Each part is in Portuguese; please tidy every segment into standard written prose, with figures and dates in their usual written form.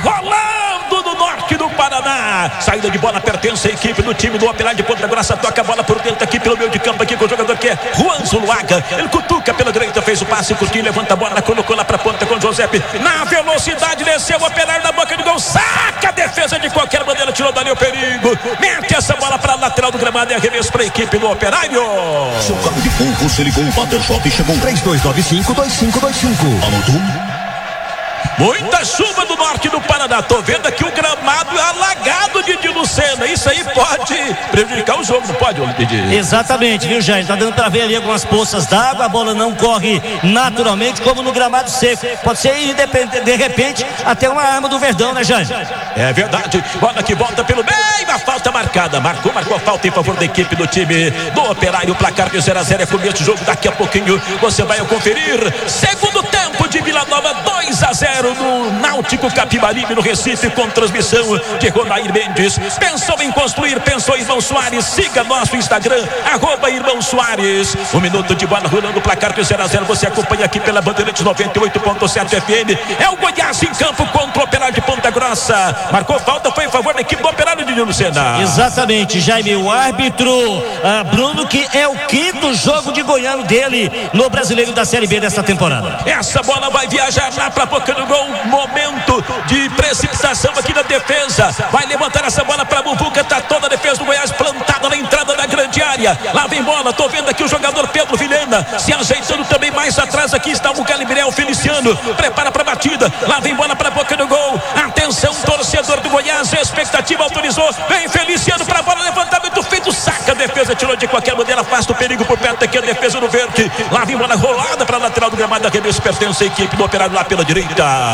rolando no norte do Paraná. Saída de bola pertence à equipe do time do Operário de Ponta Grossa. Toca a bola por dentro aqui pelo meio de campo aqui com o jogador que é Juan Zuluaga. Ele cutuca pela direita, fez o passe, curtinho, levanta a bola, colocou lá pra ponta com o Josepe. Na velocidade desceu o Operário na boca de gol. Saca a defesa de qualquer maneira, tirou dali o perigo. Mete essa bola pra lateral do gramado e arremesso pra equipe do Operário. Seu carro de fogo, você ligou o Bater Shop, chegou 3295-2525. Anotou? Muita chuva do norte do Paraná. Tô vendo aqui o gramado alagado de Lucena. Isso aí pode prejudicar o jogo, não pode, Didi? Exatamente, viu, Jair? Tá dando pra ver ali algumas poças d'água. A bola não corre naturalmente como no gramado seco. Pode ser, de repente, até uma arma do Verdão, né, Jair? É verdade. Bola que volta pelo meio. A falta marcada. Marcou a falta em favor da equipe do time do Operário. O placar de 0-0 é começo do jogo. Daqui a pouquinho você vai conferir. Segundo tempo de Vila Nova, 2-0 no Náutico Capibaribe, no Recife, com transmissão de Ronair Mendes. Pensou em construir, pensou em Irmão Soares. Siga nosso Instagram, @Irmão Soares. 1 minuto de bola rolando, o placar de 0-0. Você acompanha aqui pela Bandeirantes 98.7 FM. É o Goiás em campo contra o Operário de Ponta Grossa. Marcou falta, foi em favor da equipe do Operário de Lucena. Exatamente, Jaime, o árbitro Bruno, que é o 5º jogo de goiano dele no Brasileiro da Série B dessa temporada. Essa bola vai viajar lá pra boca do gol. Momento de precipitação aqui na defesa. Vai levantar essa bola pra Muvuca. Tá toda a defesa do Goiás plantada na entrada da grande área. Lá vem bola. Tô vendo aqui o jogador Pedro Vilhena se ajeitando também mais atrás. Aqui está o Calibriel Feliciano. Prepara pra batida. Lá vem bola pra boca do gol. Atenção, torcedor do Goiás. A expectativa autorizou. Vem Feliciano pra bola. Levantamento feito. Saca a defesa. Tirou de qualquer maneira. Afasta o perigo por perto aqui. A defesa do Verde. Lá vem bola rolada pra lateral do gramado. Arremesso pertence à equipe do Operário lá pela direita.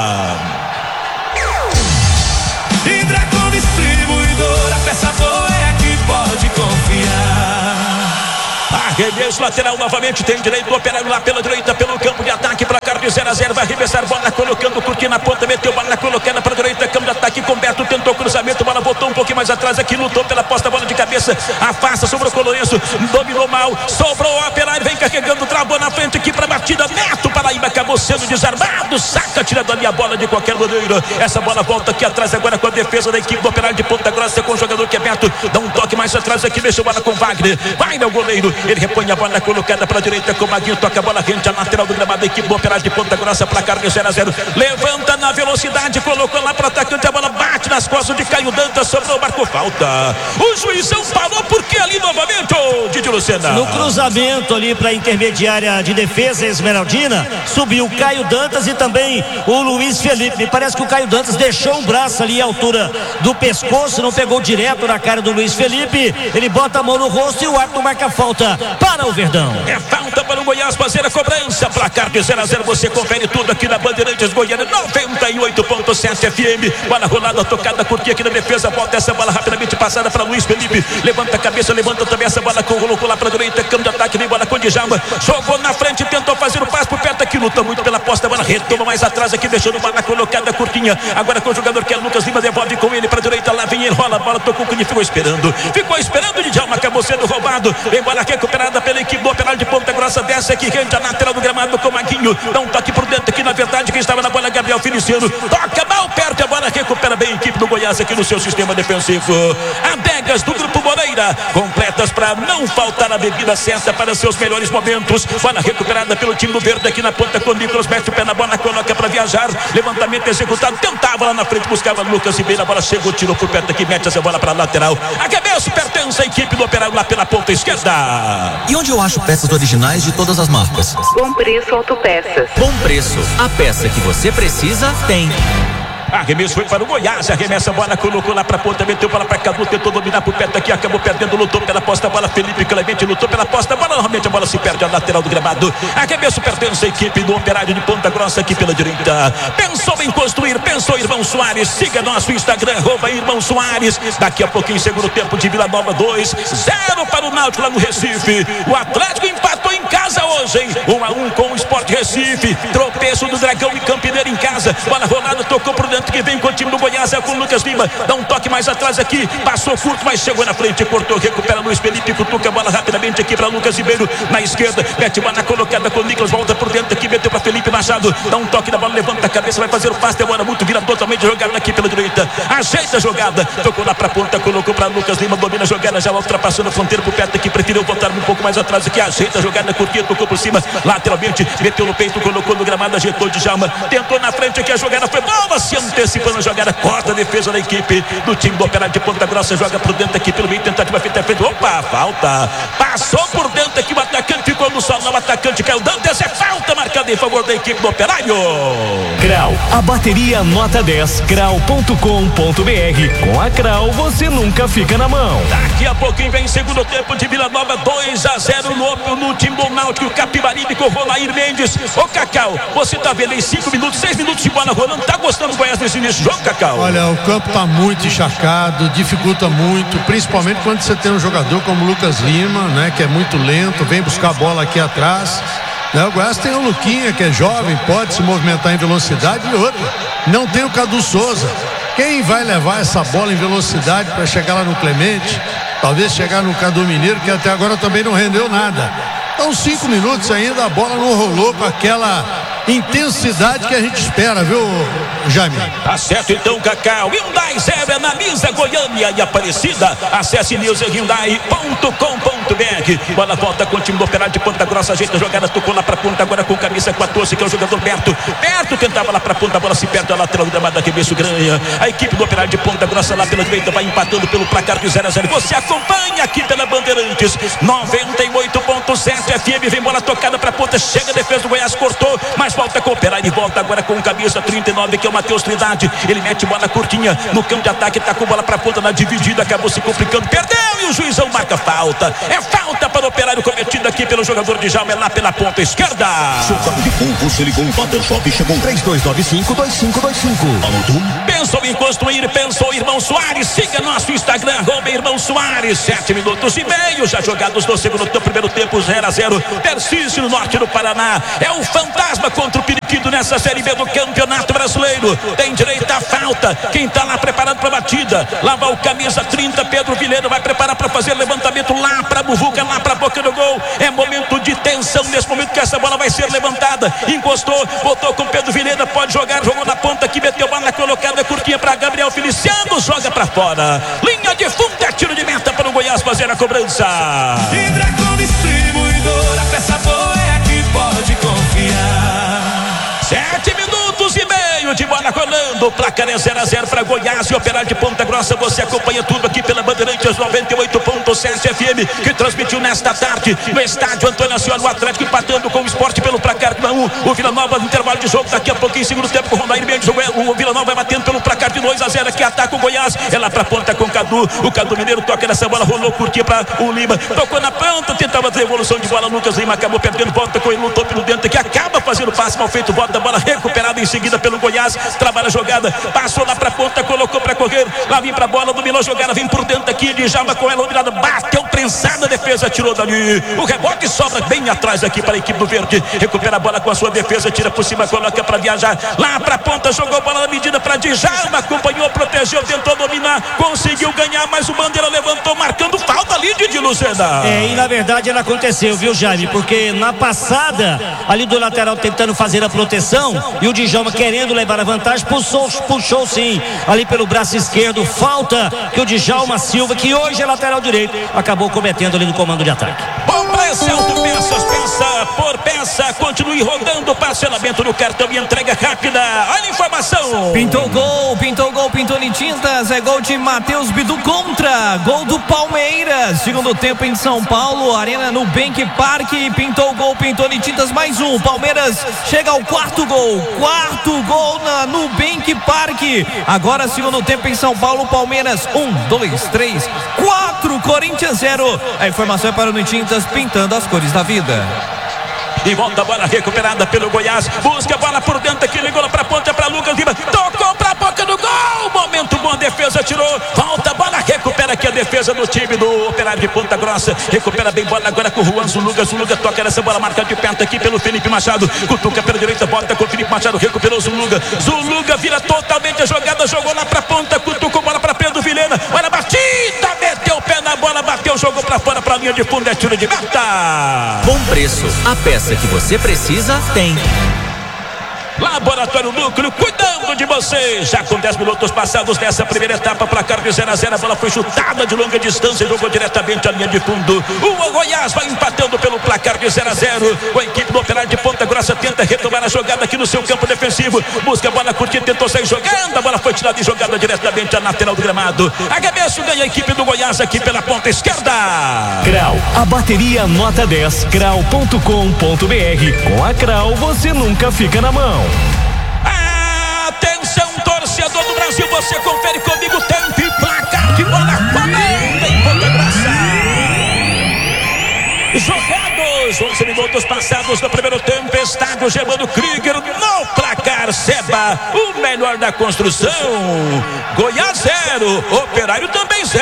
Hidracon Distribuidora, peça boa é aqui, pode confiar. Arremesso lateral novamente, tem direito do Operário lá pela direita, pelo campo de ataque, placar de 0-0, vai arremessar bola, colocando curtindo na ponta, meteu bola colocada para a direita, campo de ataque com Beto, tentou cruzamento, bola voltou um pouquinho mais atrás aqui, lutou pela posta, bola de cabeça, afasta, sobrou o Lourenço, dominou mal, sobrou o Operário, vem carregando, travou na frente aqui para a batida, Neto Paraíba acabou sendo desarmado, saca, tirando ali a bola de qualquer maneira, essa bola volta aqui atrás agora com a defesa da equipe do Operário de Ponta Grossa, com o jogador que é Beto, dá um toque mais atrás aqui, deixa a bola com Wagner, vai no goleiro, ele repõe a bola colocada para a direita com o Maguinho, toca a bola rente a lateral do gramado da equipe do Operário de Ponta Grossa, placar de 0-0, levanta na velocidade, colocou lá para o atacante, a bola bate nas costas de Caio Dantas, sobrou, marcou falta, o juizão parou porque ali novamente o Didi Lucena. No cruzamento ali para a intermediária de defesa Esmeraldina, subiu Caio Dantas e também o Luiz Felipe, me parece que o Caio Dantas deixou um braço ali à altura do pescoço, não pegou direto na cara do Luiz Felipe, ele bota a mão no rosto e o árbitro marca falta para o Verdão. É falta para o Goiás fazer a cobrança, placar de 0-0, você confere tudo aqui na Bandeirantes Goiânia 98.7 FM, bola rolada, tocada, curtinha aqui na defesa, volta essa bola rapidamente passada para Luiz Felipe, levanta a cabeça, levanta também essa bola, colocou lá para a direita, campo de ataque, vem bola com o Djalma, jogou na frente, tentou fazer o passe por perto aqui, luta muito pela posta, a bola retoma mais atrás aqui, deixando bola colocada, curtinha, agora com o jogador que é Lucas Lima, devolve com ele para a direita, lá vem ele, rola a bola, tocou com ele, ficou esperando, o Djalma acabou sendo roubado, vem bola recuperada pela equipe do Operário de Ponta Grossa, desce aqui, rende a lateral do gramado com o Maguinho, dá um toque por dentro aqui, na verdade, quem estava na bola, Gabriel Feliciano, toca mal perto, a bola recupera bem a equipe do Goiás aqui no seu sistema defensivo. Adegas do Grupo Moreira, completas para não faltar a bebida certa para seus melhores momentos, bola recuperada pelo time do Verde aqui na ponta com o Nicolas, mete o pé na bola, coloca para viajar, levantamento executado, tentava lá na frente, buscava Lucas Ribeiro, a bola chegou, tirou por perto aqui, mete essa bola para a lateral, arremesso pertence à equipe do Operário lá pela ponta esquerda. E onde eu acho peças originais de todas as marcas? Bom Preço Autopeças. Bom Preço, a peça que você precisa tem. Arremesso foi para o Goiás, arremessa a bola, colocou lá para a ponta, meteu bola para Cadu, tentou dominar por perto aqui, acabou perdendo, lutou pela posta, a bola Felipe Clemente lutou pela posta, a bola, normalmente a bola se perde a lateral do gramado, arremesso pertence à equipe do Operário de Ponta Grossa aqui pela direita, pensou em construir, pensou Irmão Soares, siga nosso Instagram, @Irmão Soares, daqui a pouquinho, segundo tempo de Vila Nova 2-0 para o Náutico lá no Recife, o Atlético empatou em casa hoje, hein? 1-1 com o Sport Recife. Tropeço do Dragão e Campineiro em casa. Bola rolada, tocou por dentro, que vem com o time do Goiás, é com o Lucas Lima. Dá um toque mais atrás aqui, passou curto, mas chegou na frente, cortou, recupera Luiz Felipe, cutuca a bola rapidamente aqui para Lucas Ribeiro, na esquerda, mete bola colocada com o Nicolas, volta por dentro aqui, meteu para Felipe Machado, dá um toque na bola, levanta a cabeça, vai fazer o passe, demora muito, vira totalmente jogada aqui pela direita, ajeita a jogada, tocou lá pra ponta, colocou para Lucas Lima, domina a jogada, já ultrapassando a fronteira por perto aqui, preferiu voltar um pouco mais atrás aqui, ajeita a jogada, curtinha, tocou por cima, lateralmente, meteu no peito, colocou no gramado, ajeitou de Djalma, tentou na frente aqui, a jogada foi boa, se antecipando a jogada, corta a defesa da equipe do time do Operário de Ponta Grossa, joga por dentro aqui pelo meio, tentativa feita à frente, opa, falta, passou por dentro aqui, o atacante ficou no solo, o atacante caiu, Dantas, é falta marcada em favor da equipe do Operário. Grau, a bateria nota 10, grau.com.br. Com a Grau você nunca fica na mão. Daqui a pouquinho vem segundo tempo de Vila Nova, 2-0 no time do Náutico, Capibaribe com o Ronair Mendes. Ô Cacau, você tá vendo aí 5 minutos, 6 minutos de bola rolando, tá gostando do Goiás nesse início do jogo, Cacau? Olha, o campo tá muito encharcado, dificulta muito, principalmente quando você tem um jogador como o Lucas Lima, né, que é muito lento, vem buscar a bola aqui atrás. O Goiás tem o Luquinha, que é jovem, pode se movimentar em velocidade, e outro, não tem o Cadu Souza. Quem vai levar essa bola em velocidade para chegar lá no Clemente? Talvez chegar no Cadu Mineiro, que até agora também não rendeu nada. Então 5 minutos ainda, a bola não rolou com aquela intensidade que a gente espera, viu, Jaime? Tá certo então, Cacau. Hyundai Zero, analisa Goiânia e Aparecida. Acesse newshyundai.com.br. Bola volta com o time do Operário de Ponta Grossa, ajeita a jogada, tocou lá pra ponta, agora com camisa 14, que é o jogador Berto. Berto tentava lá pra ponta, a bola se perde, a lateral da Mada Arremesso ganha. A equipe do Operário de Ponta Grossa lá pela direita vai empatando pelo placar de 0-0. Você acompanha aqui pela Bandeirantes 98.7 FM, vem bola tocada pra ponta, chega a defesa do Goiás, cortou, mas volta com o Operário e volta agora com camisa 39, que é o Matheus Trindade. Ele mete bola curtinha no campo de ataque, tá com bola pra ponta na dividida, acabou se complicando, perdeu e o juizão marca falta. É falta para o Operário cometida aqui pelo jogador de Djalma, lá pela ponta esquerda. Carne de porco Silicon Pater Shop chegou. 3295-2525. Anotou? Pensou em construir, pensou Irmão Soares. Siga nosso Instagram, @Irmão Soares. 7 minutos e meio já jogados no segundo tempo, primeiro tempo 0-0. Persiste no norte do Paraná. É o fantasma contra o periquito nessa Série B do Campeonato Brasileiro. Tem direito à falta. Quem tá lá preparado pra batida? Lá vai o camisa 30, Pedro Vilhena, vai preparar pra fazer levantamento lá pra Muvuca, lá pra boca do gol. É momento de tensão nesse momento que essa bola vai ser levantada. Encostou, botou com Pedro Vilhena, pode jogar, jogou na ponta aqui, meteu bola colocada curtinha pra Gabriel Feliciano, joga pra fora. Linha de fundo, é tiro de meta para o Goiás fazer a cobrança. Hidracon Distribuidora, peça boa é aqui, pode confiar. 7 minutos e meio de bola rolando. Placar é 0-0 para Goiás e Operário de Ponta Grossa. Você acompanha tudo aqui pela Bandeirantes 98.7 FM, que transmitiu nesta tarde no estádio Antônio Ascioli, o Atlético empatando com o Sport pelo placar de 1-1. O Vila Nova no intervalo de jogo, daqui a pouquinho, segundo tempo, com o Ronair Mendes. O Vila Nova vai batendo pelo placar de 2-0 aqui, ataca o Goiás. Ela pra ponta com o Cadu. O Cadu Mineiro toca nessa bola, rolou curtinha para o Lima. Tocou na ponta, tentava fazer evolução de bola. Lucas Lima acabou perdendo, volta com ele, lutou pelo dentro aqui, acaba fazendo passe mal feito, volta a bola recuperada em seguida pelo Goiás. Trabalha a jogada, passou lá pra ponta, colocou pra correr. Lá vem pra bola, dominou a jogada, vem por dentro aqui, Djalma com ela, dominada, bateu, prensada, a defesa tirou dali. O rebote sobra bem atrás aqui para a equipe do Verde. Recupera a bola com a sua defesa, tira por cima, coloca pra viajar. Lá pra ponta, jogou a bola na medida pra Djalma, acompanhou, protegeu, tentou dominar, conseguiu ganhar, mas o Bandeira levantou, marcando falta ali de Lucena. E na verdade ela aconteceu, viu, Jaime? Porque na passada, ali do lateral tentando fazer a proteção, e o Djalma querendo levar a vantagem, puxou sim, ali pelo braço esquerdo, falta que o Djalma Silva, que hoje é lateral direito, acabou cometendo ali no comando de ataque. Bom preço, autopeças, peça por peça, continue rodando, parcelamento no cartão e entrega rápida. Olha a informação. Pintou gol, pintou em tintas, é gol de Matheus Bidu contra, gol do Palmeiras, segundo tempo em São Paulo, Arena Nubank Park, pintou gol, pintou em tintas, mais um, Palmeiras chega ao quarto gol na Nubank Park, agora segundo tempo em São Paulo, Palmeiras 1, 2, 3, 4, Corinthians 0, a informação é para o Nutintas, pintando as cores da vida. E volta a bola recuperada pelo Goiás, busca a bola por dentro aqui, ligou lá pra ponta pra Lucas Lima, tocou pra boca do gol, momento bom, a defesa tirou, volta a bola, recupera aqui a defesa defesa do time do Operário de Ponta Grossa. Recupera bem bola agora com o Juan Zuluga. Zuluga toca nessa bola, marca de perto aqui pelo Felipe Machado. Cutuca pela direita, volta com o Felipe Machado. Recuperou Zuluga. Zuluga vira totalmente a jogada, jogou lá pra ponta, cutucou bola pra Pedro Vilhena. Olha a batida, meteu o pé na bola, bateu, jogou pra fora, pra linha de fundo, é tiro de meta. Bom preço, a peça que você precisa tem. Laboratório Núcleo, cuidando de você. Já com 10 minutos passados nessa primeira etapa, placar de 0-0, a bola foi chutada de longa distância e jogou diretamente à linha de fundo. O Goiás vai empatando pelo placar de 0-0. A equipe do Operário de Ponta Grossa tenta retomar a jogada aqui no seu campo defensivo. Busca a bola curtida, tentou sair jogando. A bola foi tirada e jogada diretamente à lateral do gramado. Arremesso ganha a equipe do Goiás aqui pela ponta esquerda. Crau, a bateria nota 10, crau.com.br. Com a Crau você nunca fica na mão. Atenção, torcedor do Brasil, você confere comigo tempo e placar de bola rolando em Ponta Grossa. Jogados 11 minutos passados no primeiro tempo, estádio Germano Krieger no placar Seba, o melhor da construção. Goiás 0, Operário também 0.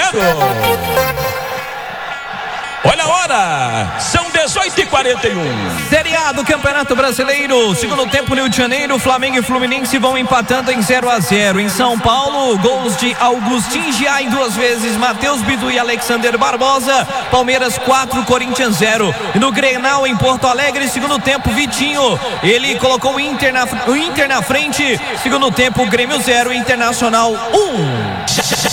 Olha a hora, são 18h41. Série A do Campeonato Brasileiro, segundo tempo, Rio de Janeiro, Flamengo e Fluminense vão empatando em 0-0. Em São Paulo, gols de Augustin Giai 2 vezes, Matheus Bidu e Alexander Barbosa. Palmeiras 4, Corinthians 0. E no Grenal, em Porto Alegre, segundo tempo, Vitinho, ele colocou o Inter na frente. Segundo tempo, Grêmio 0, Internacional 1.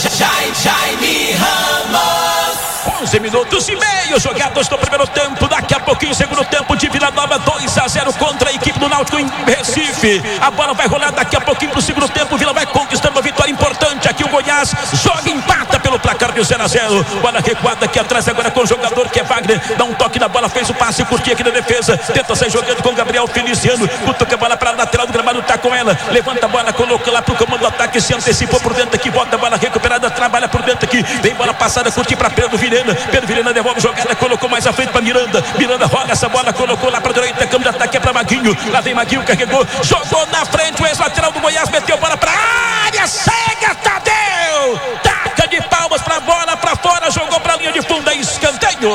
Jaime Ramos. 11 minutos e meio jogados no primeiro tempo. Daqui a pouquinho, segundo tempo de Vila Nova, 2-0 contra a equipe do Náutico em Recife. A bola vai rolar daqui a pouquinho pro segundo tempo. Vila vai conquistando uma vitória importante. Aqui o Goiás joga e empata pelo placar de 0-0. Bola recuada aqui atrás agora com o jogador que é Wagner. Dá um toque na bola, fez o passe, curtiu aqui na defesa. Tenta sair jogando com o Gabriel Feliciano. Cutuca a bola para a lateral do gramado, tá com ela. Levanta a bola, coloca lá pro comando do ataque. Se antecipou por dentro aqui, bota a bola recuperada, trabalha por dentro aqui. Vem bola passada, curtiu para Pedro Vilhena. Pedro Vilhena devolve jogada, colocou mais à frente para Miranda. Miranda roda essa bola, colocou lá para a direita. Câmbio de ataque é para Maguinho. Lá vem Maguinho, carregou, jogou na frente. O ex-lateral do Goiás meteu a bola para a área. Cega, Tadeu! Taca de palmas para a bola, para fora. Jogou para a linha de fundo, é escanteio.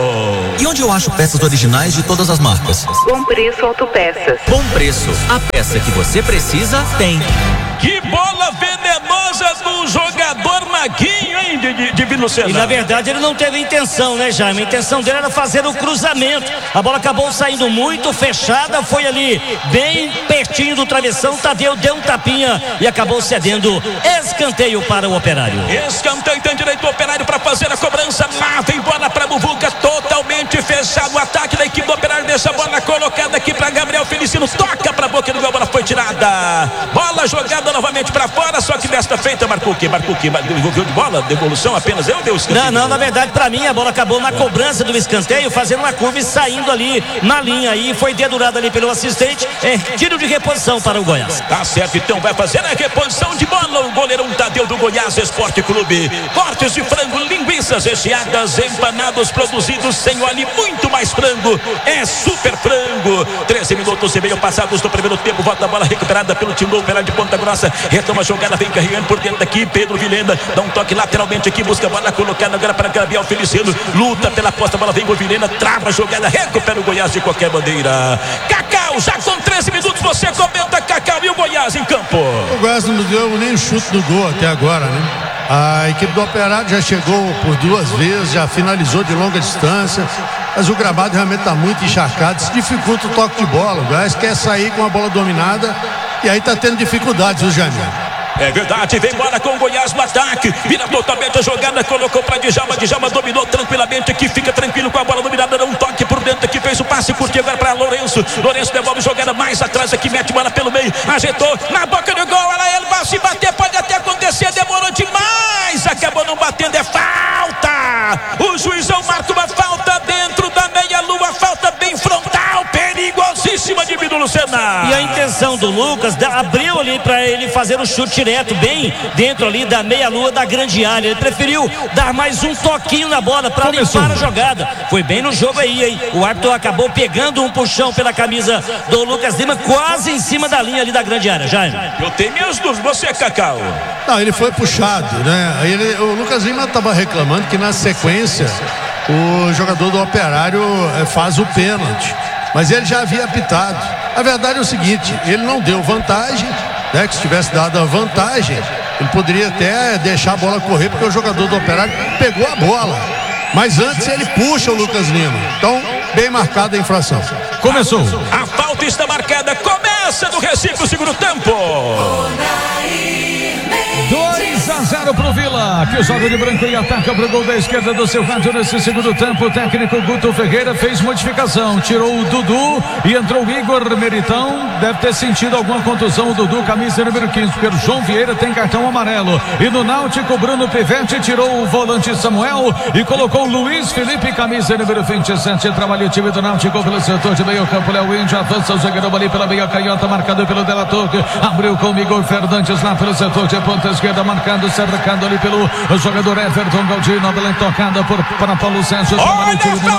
E onde eu acho peças originais de todas as marcas? Bom Preço Autopeças. Bom preço, a peça que você precisa tem. Que bola venenosa do jogador Maguinho, hein, de Vilucena. E na verdade ele não teve intenção, né, Jaime? A intenção dele era fazer o cruzamento. A bola acabou saindo muito fechada, foi ali bem pertinho do travessão. Tadeu deu um tapinha e acabou cedendo. Escanteio para o Operário. Escanteio, tem direito o Operário para fazer a cobrança. Lá vem bola para Muvuca, totalmente fechado o ataque da equipe do Operário. Deixa a bola colocada aqui para Gabriel Feliciano. Toca para a boca do gol, a bola foi tirada. Bola jogada novamente para fora, só que desta feita marcou o quê? Devolveu de bola, devolução apenas, eu dei o escanteio. Não, na verdade para mim a bola acabou na cobrança do escanteio, fazendo uma curva e saindo ali na linha aí, foi dedurada ali pelo assistente. Tiro de reposição para o Goiás. Tá certo, então vai fazer a reposição de bola o goleirão Tadeu do Goiás Esporte Clube. Cortes de frango, linguiças recheadas, empanados produzidos sem óleo, muito mais frango, é super frango. 13 minutos e meio passados no primeiro tempo, volta a bola recuperada pelo time do Operário de Ponta Grossa. Retoma a jogada, vem carregando por dentro aqui, Pedro Vilhena, dá um toque lateralmente aqui, busca a bola colocada agora para Gabriel Feliciano, luta pela posta, a bola vem com o Vilhena, trava a jogada, recupera o Goiás de qualquer bandeira. Cacau, já com 13 minutos, você comenta, Cacau, e o Goiás em campo. O Goiás não deu nem chute no gol até agora, né? A equipe do Operário já chegou por 2 vezes, já finalizou de longa distância, mas o gramado realmente está muito encharcado, isso dificulta o toque de bola. O Goiás quer sair com a bola dominada e aí está tendo dificuldades, viu, Jaime? É verdade, vem bola com o Goiás no ataque, vira totalmente a jogada, colocou para Djalma dominou tranquilamente aqui, fica tranquilo com a bola dominada, dá um toque por dentro aqui, fez o passe, curtiu agora para Lourenço devolve jogada mais atrás aqui, mete bola pelo meio, ajeitou, na boca do gol, olha ele, vai se bater, pode até acontecer, demorou demais, acabou não batendo, é falta, o juizão marca uma falta dentro da meia-lua, falta bem frontal, perigosíssima de Bidu Lucena. E a intenção do Lucas abriu ali para ele fazer o chute direto, bem dentro ali da meia-lua da grande área. Ele preferiu dar mais um toquinho na bola para limpar a jogada. Foi bem no jogo aí, hein? O árbitro acabou pegando um puxão pela camisa do Lucas Lima, quase em cima da linha ali da grande área. Jaime. Eu tenho minhas dúvidas. Você, Cacau? Não, ele foi puxado, né? O Lucas Lima estava reclamando que na sequência o jogador do Operário faz o pênalti, mas ele já havia apitado. A verdade é o seguinte, ele não deu vantagem, né? Que se tivesse dado a vantagem, ele poderia até deixar a bola correr, porque o jogador do Operário pegou a bola. Mas antes ele puxa o Lucas Lima. Então, bem marcada a infração. Começou. A falta está marcada. Começa no Recife o segundo tempo. 2-0 pro Vila, que joga de branco e ataca pro gol da esquerda do seu rádio nesse segundo tempo. O técnico Guto Ferreira fez modificação, tirou o Dudu e entrou o Igor Meritão. Deve ter sentido alguma contusão o Dudu, camisa número 15, porque o João Vieira tem cartão amarelo. E no Náutico, Bruno Pivete tirou o volante Samuel e colocou o Luiz Felipe, camisa número 27. Trabalha o time do Náutico pelo setor de meio campo. Léo Índio avança o jogador ali pela meia canhota, marcado pelo Della Torre. Abriu com o Igor Fernandes lá pelo setor de ponta esquerda, marcando, cercando ali pelo jogador Everton Galdino. A bola tocada para Paulo Sérgio. Olha a